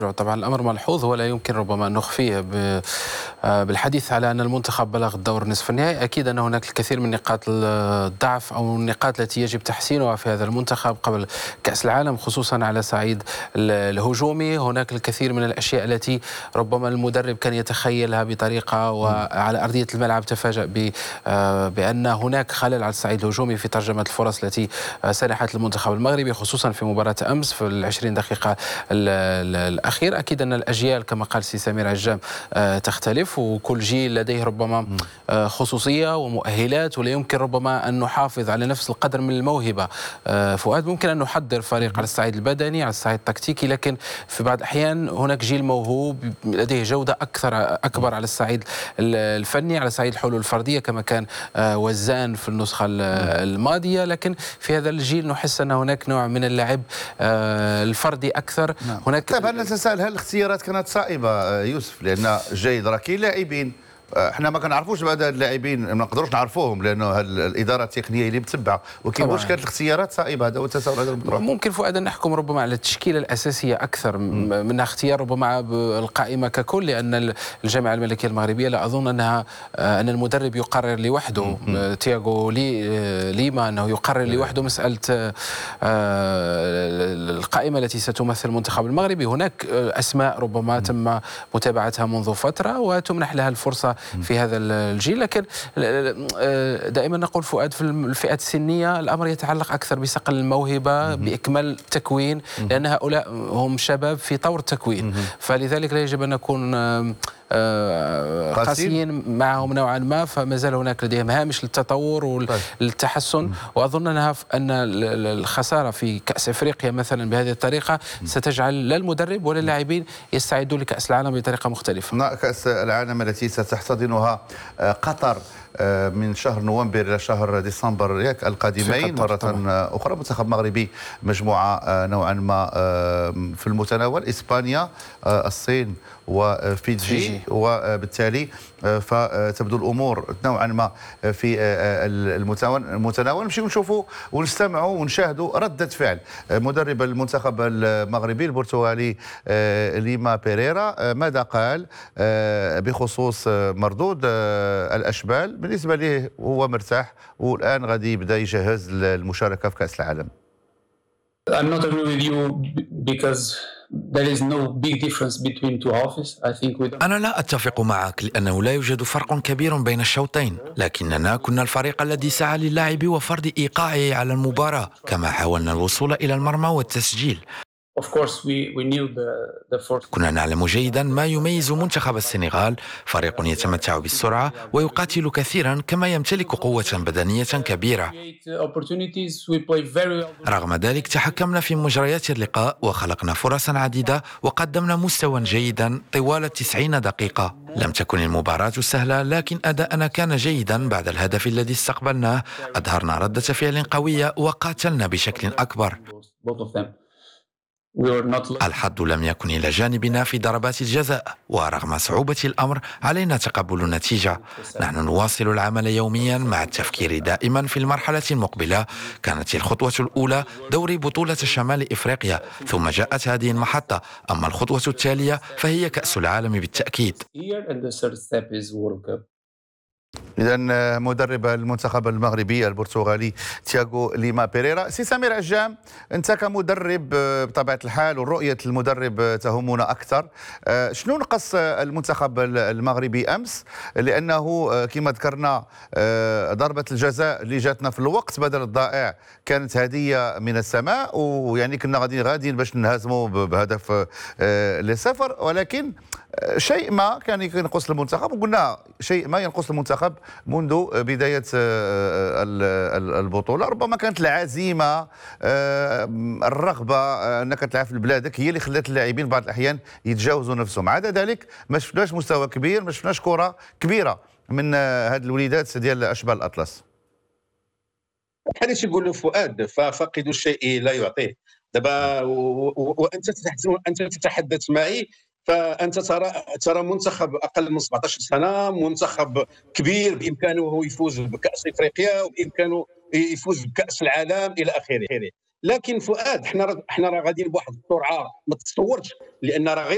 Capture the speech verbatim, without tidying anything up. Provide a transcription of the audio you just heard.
طبعا الأمر ملحوظ ولا يمكن ربما أن نخفيه ب- آه، بالحديث على أن المنتخب بلغ الدور نصف النهائي. أكيد أن هناك الكثير من نقاط الضعف أو النقاط التي يجب تحسينها في هذا المنتخب قبل كأس العالم، خصوصا على صعيد ال- الهجومي. هناك الكثير من الأشياء التي ربما المدرب كان يتخيلها بطريقة وعلى أرضية الملعب تفاجأ ب- آه، بأن هناك خلل على الصعيد الهجومي في ترجمة الفرص التي آه، سنحت المنتخب المغربي، خصوصا في مباراة أمس في العشرين دقيقة ال- ال- الأخير. أكيد أن الأجيال كما قال سي سمير عجام آه، تختلف، وكل جيل لديه ربما آه، خصوصية ومؤهلات، ولا يمكن ربما أن نحافظ على نفس القدر من الموهبة. آه، فؤاد، ممكن أن نحضر فريق على الصعيد البدني على الصعيد التكتيكي، لكن في بعض الأحيان هناك جيل موهوب لديه جودة أكثر أكبر على الصعيد ال- الفني، على صعيد الحلول الفردية كما كان آه، وزان في النسخة ال- الماضية. لكن في هذا الجيل نحس أن هناك نوع من اللعب آه، الفردي أكثر. نعم. هناك طيب، هل نتساءل هل الاختيارات كانت صائبه آه، يوسف؟ لان جيد راه كاين لاعبين آه، احنا ما كنعرفوش بعد هاد اللاعبين، ما نقدروش نعرفوهم لانه هاد الاداره التقنيه اللي متبعه، ولكن واش طبعاً. كانت الاختيارات صائبه؟ هذا هو التساؤل هذا المطروح. ممكن فؤاد أن نحكم ربما على التشكيلة الأساسية أكثر م- من اختيار ربما ب- القائمة ككل، لأن ال- الجامعة الملكية المغربية لا أظن أنها آه، أن المدرب يقرر لوحده. آه، تياغو لي آه، ليما أنه يقرر لوحده مسألة آه، القائمة التي ستمثل المنتخب المغربي. هناك آه، أسماء ربما تم متابعتها منذ فترة وتمنح لها الفرصة في هذا الجيل، لكن آه، دائما نقول فؤاد في الفئات السنية الأمر يتعلق أكثر بصقل الموهبة، بإكمال التكوين، لأن هؤلاء هم شباب في طور التكوين، فلذلك لا يجب أن نكون آم، آه، قاسيين معهم نوعا ما، فما زال هناك لديهم هامش للتطور والتحسن. وأظن أنها أن ال- ال- الخسارة في كأس أفريقيا مثلا بهذه الطريقة ستجعل لا المدرب ولا اللاعبين يستعدوا لكأس العالم بطريقة مختلفة. نعم، كأس العالم التي ستحتضنها آه، قطر آه، من شهر نوفمبر إلى شهر ديسمبر ياك القادمين في قطر مرة طبعاً. أخرى. منتخب مغربي مجموعة آه، نوعا ما آه، في المتناول: إسبانيا، آه، الصين، وفيجي، فيجي. وبالتالي آه، فتبدو الأمور نوعا ما في آه، المتناول المتناول نمشيو نشوفوا ونستمعوا ونشاهدوا ردة فعل آه، مدرب المنتخب المغربي البرتغالي آه، ليما بيريرا. آه، ماذا قال آه، بخصوص آه، مردود آه، الأشبال؟ بالنسبة ليه هو مرتاح، والآن غادي يبدأ يجهز للمشاركة في كأس العالم. I'm not agree with you b- because there is no big difference between two halves. I think we don't. أنا لا أتفق معك لأنه لا يوجد فرق كبير بين الشوطين، لكننا كنا الفريق الذي سعى للعب وفرض إيقاعه على المباراة، كما حاولنا الوصول إلى المرمى والتسجيل. Of course, we, we knew the, the first. كنا نعلم جيدا ما يميز منتخب السنغال، فريق يتمتع بالسرعة ويقاتل كثيرا، كما يمتلك قوة بدنية كبيرة. Create opportunities. We play very well. رغم ذلك تحكمنا في مجريات اللقاء وخلقنا فرصا عديدة وقدمنا مستوى جيدا طوال التسعين دقيقة. لم تكن المباراة سهلة، لكن أداءنا كان جيدا. بعد الهدف الذي استقبلناه أظهرنا ردة فعل قوية وقاتلنا بشكل أكبر. Both of them. We were not lucky. الحظ لم يكن إلى جانبنا في ضربات الجزاء، ورغم صعوبة الأمر علينا تقبل النتيجة. نحن نواصل العمل يوميا مع التفكير دائما في المرحلة المقبلة. كانت الخطوة الأولى دوري بطولة شمال إفريقيا، ثم جاءت هذه المحطة. أما الخطوة التالية فهي كأس العالم بالتأكيد. Here and the third step is World Cup. إذا مدرب المنتخب المغربي البرتغالي تياغو ليما بيريرا. سي سمير عجام، أنت كمدرب آه، بطبيعة الحال، ورؤية المدرب آه، تهمنا أكثر، آه، شنو نقص آه، المنتخب المغربي أمس؟ لأنه آه، كما ذكرنا آه، ضربة الجزاء اللي جاتنا في الوقت بدل الضائع كانت هدية من السماء، ويعني كنا غاديين غاديين باش نهزموا ب- بهدف آه، لصفر، ولكن آه، شيء ما كان ينقص المنتخب، وقلنا شيء ما ينقص المنتخب منذ بداية آه، ال- ال- البطولة. ربما كانت العزيمة، آه، الرغبة آه، أنك تلعب في بلادك هي اللي خلت اللاعبين بعض الأحيان يتجاوزوا نفسهم. عدا ذلك ما شفناش مستوى كبير، ما شفناش كرة كبيرة من هذه الوليدات ديال أشبال الأطلس. بحال يقول له فؤاد، ففاقد الشيء لا يعطيه. دابا و- و- وانت تتحدث انت تتحدث معي، فانت ترى ترى منتخب اقل من سبعطاش سنه، منتخب كبير بامكانه هو يفوز بكاس افريقيا وبامكانه يفوز بكاس العالم الى اخره. لكن فؤاد، حنا راه- حنا راه غاديين بواحد السرعه ما تتصورش، لان راه غير